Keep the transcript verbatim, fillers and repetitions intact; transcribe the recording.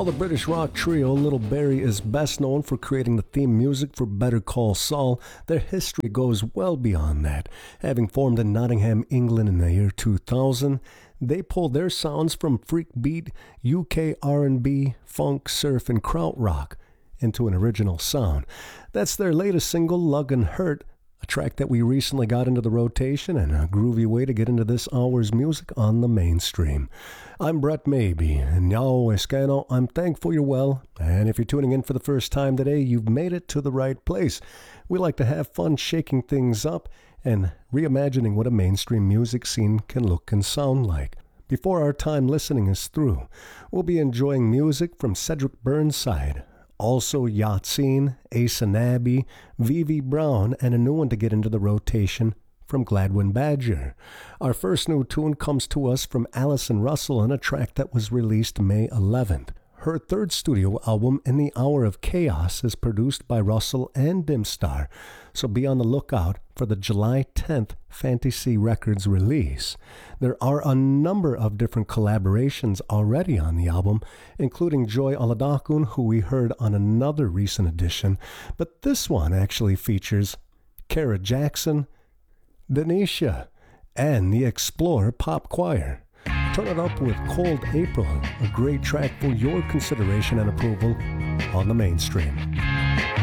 While the British rock trio Little Barrie is best known for creating the theme music for Better Call Saul, their history goes well beyond that. Having formed in Nottingham, England in the year two thousand, they pulled their sounds from freak beat, U K R and B, funk, surf, and krautrock into an original sound. That's their latest single, Lug and Hurt, a track that we recently got into the rotation and a groovy way to get into this hour's music on the mainstream. I'm Brett Maybe, and Yao Escano, I'm thankful you're well, and if you're tuning in for the first time today, you've made it to the right place. We like to have fun shaking things up and reimagining what a mainstream music scene can look and sound like. Before our time listening is through, we'll be enjoying music from Cedric Burnside, also Yatsine, Asa Nabby, Vivi Brown, and a new one to get into the rotation from Gladwin Badger. Our first new tune comes to us from Allison Russell and a track that was released May eleventh. Her third studio album, In the Hour of Chaos, is produced by Russell and Dimstar, so be on the lookout for the July tenth Fantasy Records release. There are a number of different collaborations already on the album, including Joy Oladokun, who we heard on another recent edition, but this one actually features Kara Jackson, Denisha, and the Explore Pop Choir. Turn it up with Cold April, a great track for your consideration and approval on the mainstream.